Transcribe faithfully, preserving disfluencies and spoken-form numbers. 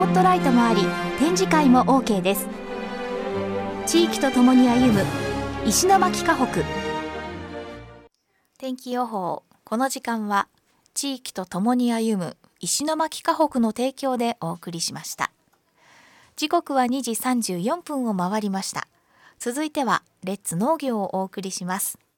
スポットライトもあり、展示会も オーケー です。地域とともに歩む石巻河北。天気予報。この時間は地域とともに歩む石巻河北の提供でお送りしました。時刻はにじさんじゅうよんぷんを回りました。続いてはレッツ農業をお送りします。